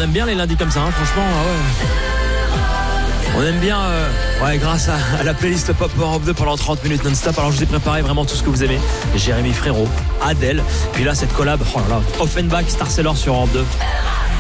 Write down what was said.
aime bien les lundis comme ça, hein, franchement. Ouais. On aime bien, grâce à la playlist Pop Europe 2 pendant 30 minutes non-stop. Alors je vous ai préparé vraiment tout ce que vous aimez. Jérémy Frérot, Adèle, puis là cette collab, Offenbach, Star Sailor sur Europe 2.